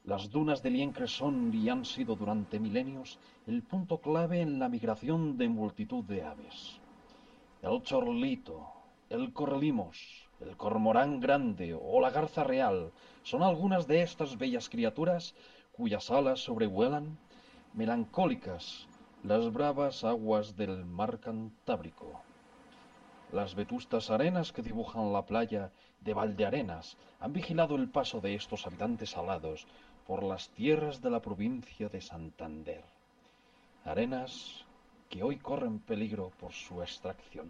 Las dunas de Liencres son y han sido durante milenios el punto clave en la migración de multitud de aves. El chorlito, el correlimos, el cormorán grande o la garza real son algunas de estas bellas criaturas cuyas alas sobrevuelan, melancólicas, las bravas aguas del mar Cantábrico. Las vetustas arenas que dibujan la playa de Valdearenas han vigilado el paso de estos habitantes alados por las tierras de la provincia de Santander. Arenas que hoy corren peligro por su extracción.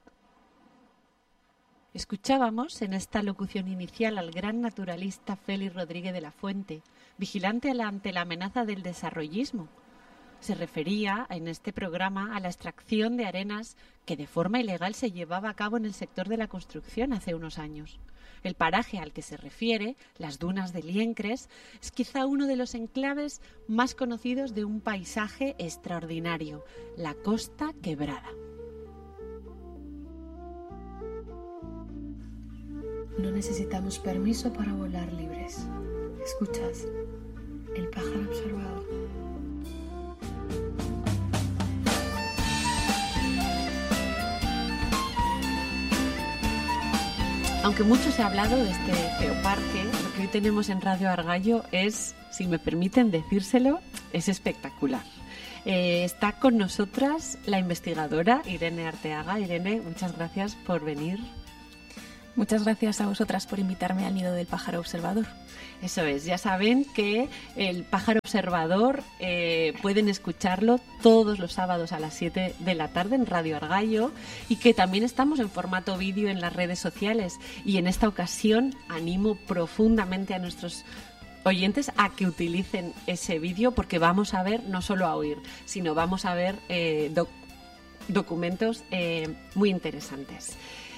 Escuchábamos en esta locución inicial al gran naturalista Félix Rodríguez de la Fuente, vigilante ante la amenaza del desarrollismo. Se refería en este programa a la extracción de arenas que de forma ilegal se llevaba a cabo en el sector de la construcción hace unos años. El paraje al que se refiere, las dunas de Liencres, es quizá uno de los enclaves más conocidos de un paisaje extraordinario, la Costa Quebrada. No necesitamos permiso para volar libres. ¿Escuchas? El pájaro observador. Aunque mucho se ha hablado de este geoparque, lo que hoy tenemos en Radio Argallo es, si me permiten decírselo, es espectacular. Está con nosotras la investigadora Irene Arteaga. Irene, muchas gracias por venir. Muchas gracias a vosotras por invitarme al nido del pájaro observador. Eso es, ya saben que el pájaro observador pueden escucharlo todos los sábados a las 7 de la tarde en Radio Argallo y que también estamos en formato vídeo en las redes sociales. Y en esta ocasión animo profundamente a nuestros oyentes a que utilicen ese vídeo porque vamos a ver, no solo a oír, sino vamos a ver documentos muy interesantes.